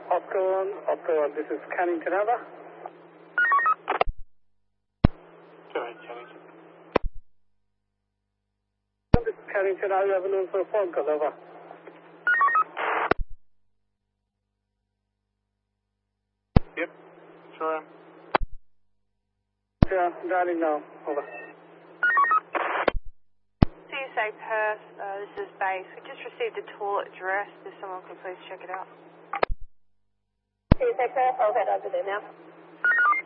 Oscar 1, this is Cannington, over. Go ahead, Cannington. This is Cannington, are you having a phone call, over? Yep, sure am. Yeah, dialing now, over. CSA Perth, this is base. We just received a toilet dress. If someone could please check it out. CSA Perth, I'll head over there now.